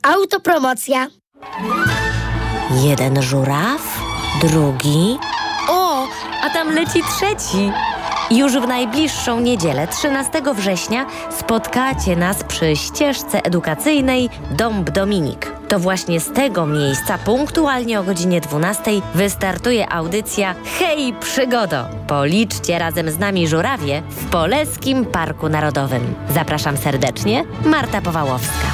Autopromocja. Jeden żuraw, drugi. O, a tam leci trzeci. Już w najbliższą niedzielę, 13 września, spotkacie nas przy ścieżce edukacyjnej Dąb Dominik. To właśnie z tego miejsca, punktualnie o godzinie 12, wystartuje audycja Hej Przygodo! Policzcie razem z nami żurawie w Poleskim Parku Narodowym. Zapraszam serdecznie, Marta Powałowska.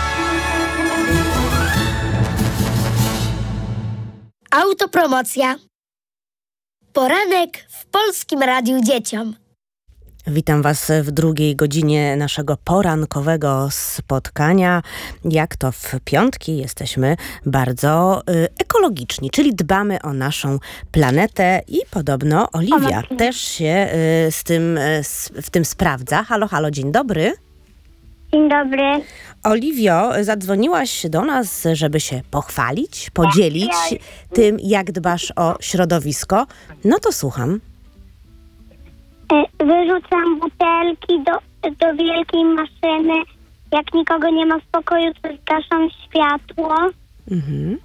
Autopromocja. Poranek w Polskim Radiu Dzieciom. Witam Was w drugiej godzinie naszego porankowego spotkania. Jak to w piątki jesteśmy bardzo ekologiczni, czyli dbamy o naszą planetę i podobno Oliwia też się w tym sprawdza. Halo, halo, dzień dobry. Dzień dobry. Oliwio, zadzwoniłaś do nas, żeby się pochwalić, podzielić tym, jak dbasz o środowisko. No to słucham. Wyrzucam butelki do wielkiej maszyny. Jak nikogo nie ma w pokoju, to zgaszam światło. Mhm.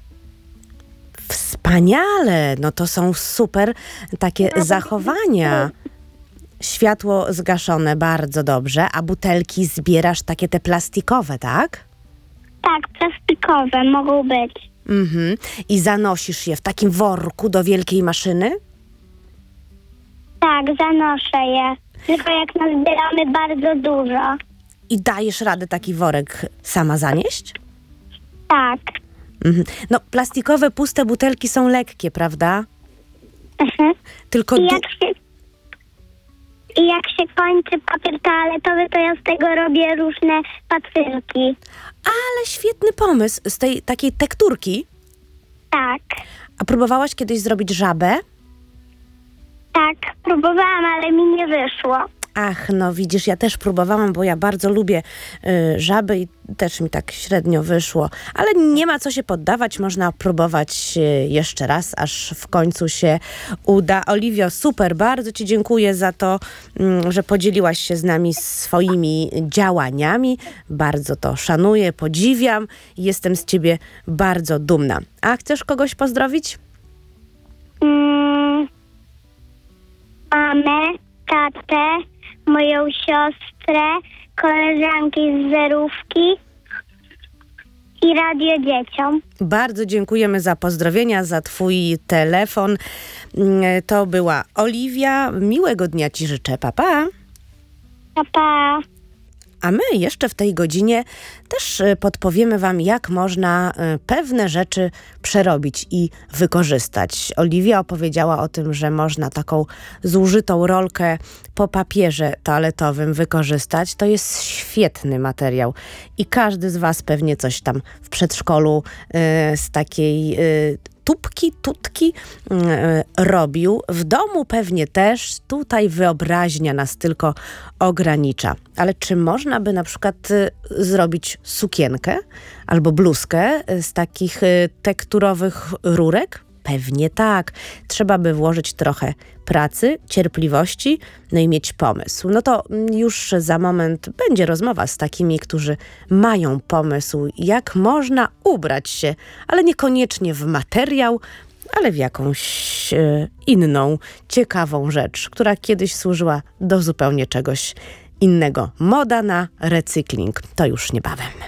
Wspaniale! No to są super takie zachowania. Światło zgaszone, bardzo dobrze. A butelki zbierasz takie te plastikowe, tak? Tak, plastikowe mogą być. Mhm. I zanosisz je w takim worku do wielkiej maszyny? Tak, zanoszę je. Tylko jak nazbieramy bardzo dużo. I dajesz radę taki worek sama zanieść? Tak. Mhm. No, plastikowe, puste butelki są lekkie, prawda? Mhm. Tylko I jak się kończy papier toaletowy, to ja z tego robię różne pacylki. Ale świetny pomysł z tej takiej tekturki. Tak. A próbowałaś kiedyś zrobić żabę? Tak, próbowałam, ale mi nie wyszło. Ach, no widzisz, ja też próbowałam, bo ja bardzo lubię żaby i też mi tak średnio wyszło. Ale nie ma co się poddawać, można próbować jeszcze raz, aż w końcu się uda. Oliwio, super, bardzo Ci dziękuję za to, że podzieliłaś się z nami swoimi działaniami. Bardzo to szanuję, podziwiam i jestem z Ciebie bardzo dumna. A chcesz kogoś pozdrowić? Mamę, tatę, moją siostrę, koleżanki z zerówki i Radio Dzieciom. Bardzo dziękujemy za pozdrowienia, za Twój telefon. To była Oliwia. Miłego dnia Ci życzę. Pa, pa. Pa, pa. A my jeszcze w tej godzinie też podpowiemy Wam, jak można pewne rzeczy przerobić i wykorzystać. Oliwia opowiedziała o tym, że można taką zużytą rolkę po papierze toaletowym wykorzystać. To jest świetny materiał i każdy z Was pewnie coś tam w przedszkolu z takiej tutki robił. W domu pewnie też. Tutaj wyobraźnia nas tylko ogranicza. Ale czy można by na przykład zrobić sukienkę albo bluzkę z takich tekturowych rurek? Pewnie tak. Trzeba by włożyć trochę pracy, cierpliwości, no i mieć pomysł. No to już za moment będzie rozmowa z takimi, którzy mają pomysł, jak można ubrać się, ale niekoniecznie w materiał, ale w jakąś inną, ciekawą rzecz, która kiedyś służyła do zupełnie czegoś innego. Moda na recykling. To już niebawem.